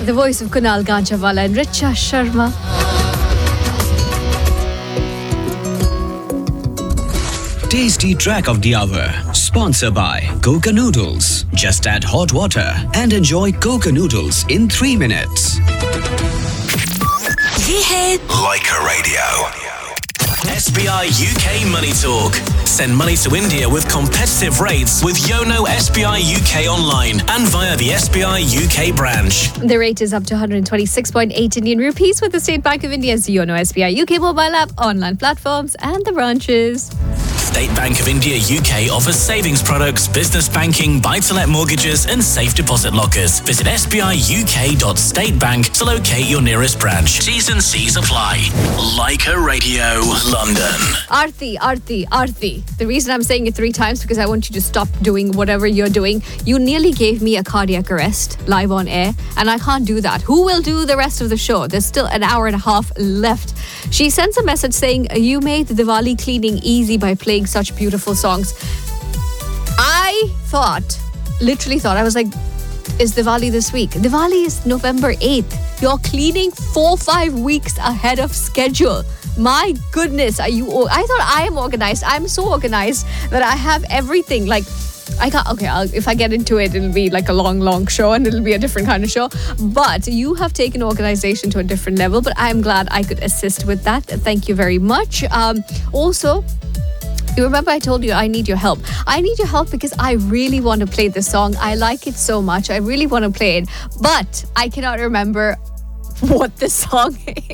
the voice of Kunal Ganjawala and Richa Sharma. Tasty track of the hour, sponsored by Coca Noodles. Just add hot water and enjoy Coca Noodles in 3 minutes. ये है Leica Radio. SBI UK Money Talk. Send money to India with competitive rates with Yono SBI UK online and via the SBI UK branch. The rate is up to 126.8 Indian rupees with the State Bank of India's Yono SBI UK mobile app, online platforms and the branches. State Bank of India UK offers savings products, business banking, buy-to-let mortgages and safe deposit lockers. Visit sbiuk.statebank to locate your nearest branch. T's and C's apply. Leica Radio, London. Aarti. The reason I'm saying it 3 times because I want you to stop doing whatever you're doing. You nearly gave me a cardiac arrest live on air and I can't do that. Who will do the rest of the show? There's still an hour and a half left. She sends a message saying, you made Diwali cleaning easy by playing such beautiful songs. I literally thought, I was like, is Diwali this week? Diwali is November 8th. You're cleaning 4-5 weeks ahead of schedule. My goodness, I thought I am organized. I'm so organized that I have everything. Like, if I get into it, it'll be like a long show and it'll be a different kind of show. But you have taken organization to a different level. But I'm glad I could assist with that. Thank you very much. Also, you remember I told you I need your help. I need your help because I really want to play this song. I like it so much. I really want to play it. But I cannot remember what the song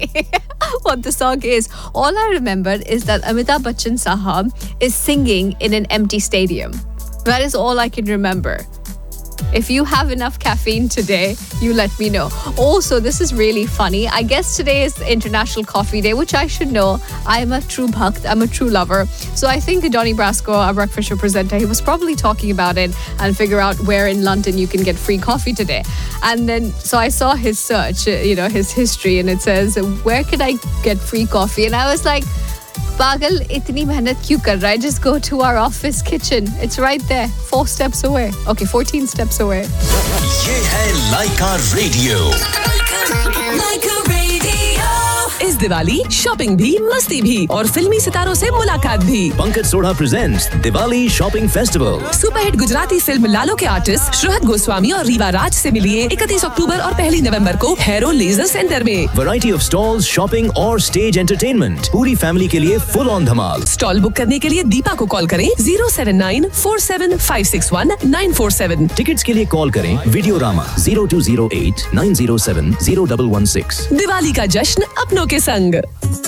is. All I remember is that Amitabh Bachchan Sahab is singing in an empty stadium. That is all I can remember. If you have enough caffeine today, you let me know. Also, this is really funny. I guess today is International Coffee Day, which I should know. I'm a true bhakt. I'm a true lover. So I think Donny Brasco, our breakfast show presenter, he was probably talking about it and figure out where in London you can get free coffee today. And then, so I saw his search, his history, and it says, where can I get free coffee? And I was like, Pagal, itni mehnat kyun kar raha hai? Just go to our office kitchen. It's right there. 4 steps away. Okay, 14 steps away. ये है Leica Radio. Leica Radio. इस Diwali shopping भी मस्ती भी और फिल्मी सितारों से मुलाकात भी। Pankaj Sodha presents Diwali shopping festival. Superhit Gujarati film लालो के आर्टिस्ट श्रुहत गोस्वामी और रीवा राज से मिलिए 31 अक्टूबर और 1 नवंबर को हैरो लेजर सेंटर में। वैरायटी ऑफ स्टॉल्स, शॉपिंग और स्टेज एंटरटेनमेंट, पूरी फैमिली के लिए full on Dhamaal. Stall book करने के लिए दीपा को कॉल करें 07947561947। टिकट्स के लिए कॉल करें वीडियोरामा 0208 907 0116। दिवाली का जश्न अपनों के संग।